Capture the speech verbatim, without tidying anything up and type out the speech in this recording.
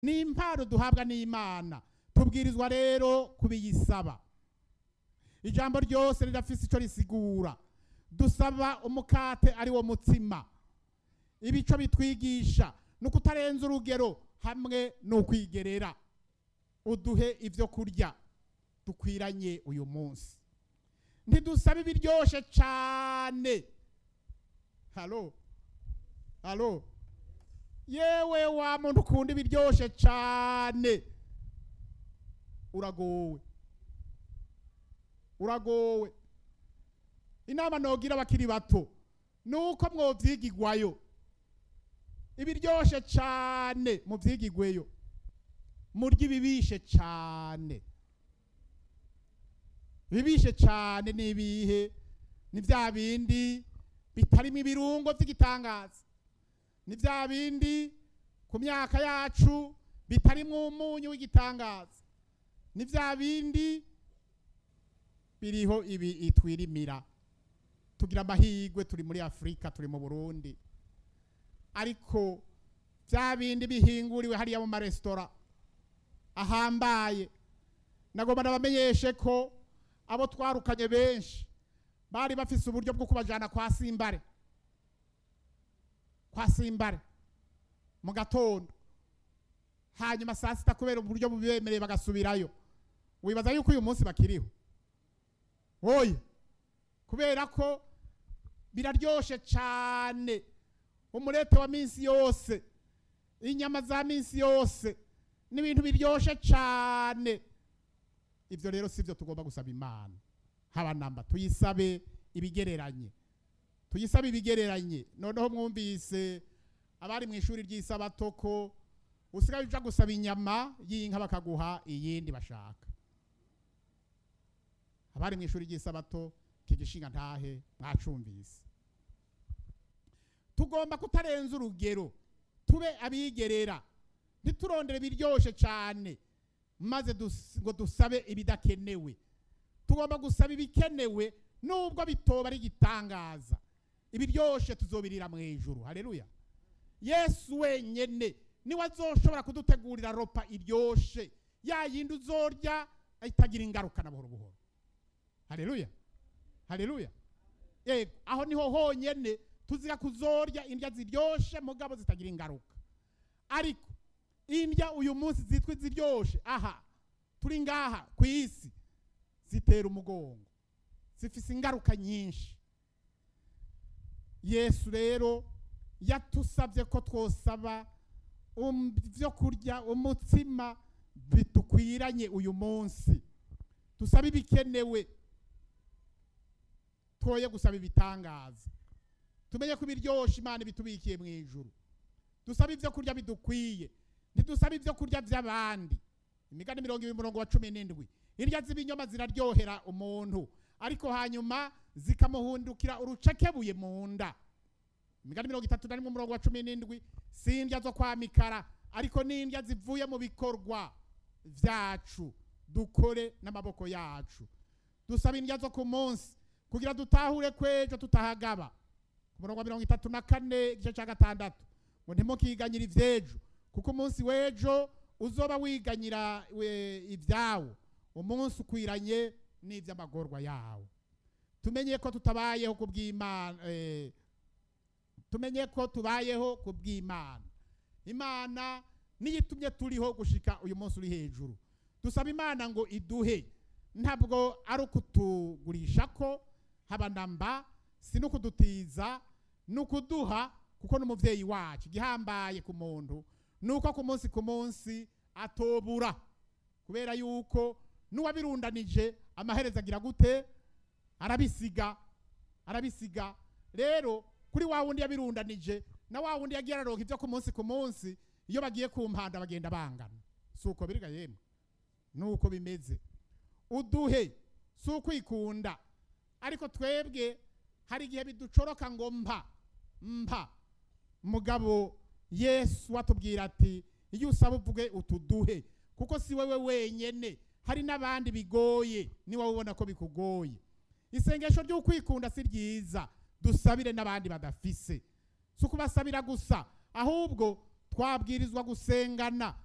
ni impano duhabwa n'Imana, tubwirizwa rero kubiyisaba. Ijambo ryose rirafise icyo risigura. Dusaba umukate ari wo mutsima. Ibico bitwigisha nuko utarenza urugero hamwe n'ukwigerera. Uduhe ivyo kurya dukwiranye uyu munsi. Ntidusaba ibiryoshe cyane. Halo halo yewe wa muntu ukunda ibiryoshe cyane, uragowe uragowe. Inama nogira abakiri bato nuko mwovyigigwayo. Ibiryoshe cyane muvyigigweyo, murya ibibishe cyane. Ibibishe cyane nibihe? Ni vya bindi bitarimo ibirungo by'igitangaza, ni vya bindi ku myaka yacu bitarimo umunyu w'igitangaza, ni vya bindi biriho ibi itwirimira. Tugira amahirwe turi muri Afrika, turi mu Burundi, ariko vya bindi bihinguriwe hariya mu maresitora ahambaye. Nagomba nabamenyeshe ko abo twarukanye benshi bari bafise uburyo bwo kubajana kwa Simbare, kwa Simbare mu gatondo, hanyuma saa sita kubera uburyo bubemereye bagasubirayo. Wibaza yuko uyu munsi bakiriho? Oye, kubera ko biraryoshe cyane. Umurete wa minsi yose, inyama za minsi yose, n'ibintu biryoshe cyane. Ivyo rero sivyo tugomba gusaba Imana. Haba namba tuyisabe ibigereranye, tuyisabe ibigereranye. Noneho mwumvise abari mu ishuri ry'isabato ko usigaye uja gusaba inyama y'inka bakaguha iyindi bashaka. Abari mu ishuri ry'isabato kigishinga ntahe mwacumvise. Tugomba kutarenza urugero, tube abigerera, ntiturondere biryoshe cyane maze dus, ngo dusabe ibidakenewe. Tugomba gusaba ibikenewe nubwo bitoba ari gitangaza. Ibiryoshe tuzobirira mu ijuru. Haleluya. Yesu wenyene niwe azoshobora kudutegurira ropa iryoshe, ya yindi uzorya itagira ingaruka na buhoro buhoro. Haleluya. Haleluya. Yego, aho niho honyene tuzira kuzorya indya ziryoshe mugabo zitagira ingaruka. Ariko indya uyu munsi zitwa ziryoshe, aha turi ngaha ku isi, zitera umugongo, zifise ingaruka nyinshi. Yesu rero yatusabye ko twosaba um, vyo kurya umutsima bitukwiranye uyu munsi. Tusaba ibikenewe, twoye gusaba ibitangaza. Tumenye ko ibiryoshe Imana bitubikiye mu ijuru. Dusaba ivyo kurya bidukwiye, ntidusaba ivyo kurya vy'abandi. Imigani mirongo ibiri murongo wa cumi n'indwi. Irya z'ibinyoma ziraryohera umuntu, ariko hanyuma zikamuhundukira urucekebuye mu nda. Imigani mirongo itatu na rimwe murongo wa cumi n'indwi. Sindya zo kwa mikara, ariko n'indya zivuye mu bikorwa vyacu dukore n'amaboko yacu. Dusaba indya zo ku munsi kugira dutahure kwejo tutahagaba. Ku murongo wa mirongo itatu na kane igice ca gatandatu, ngo ntimukiganyira ivyejo kuko umunsi wejo uzoba wiganyira ivyawo, umunsi ukwiranye n'ivy'amagorwa yawo. Tumenye ko tutabayeho kubw'Imana, eh, tumenye ko tubayeho kubw'Imana. Imana niyitumye turiho gushika uyu munsi uri hejuru. Dusaba Imana ngo iduhe, ntabwo ari ukutugurisha ko haba namba, si no kudutiza, nukuduha kuko n'umuvyeyi wacu. Gihambaye ku muntu nuko ku munsi ku munsi atobura, kubera yuko nuwabirundanije amahereza agira gute? Arabisiga, arabisiga. Rero kuri wa wundi yabirundanije na wa wundi yagiye araronka ivyo ku munsi ku munsi, iyo bagiye ku mpanda bagenda bangana. Suko biriga yemwe, nuko bimeze. Uduhe suko ikunda, ariko twebwe hari igihe biducoroka ngo mpa mpa. Mugabo Yesu watubwira ati iyo usaba uvuge utuduhe, kuko si wewe wenyene, hari n'abandi bigoye, ni wowe ubona ko bikugoye. Isengesho ryo kwikunda si ryiza, dusabire n'abandi badafise. Suko basabira gusa, ahubwo twabwirizwa gusengana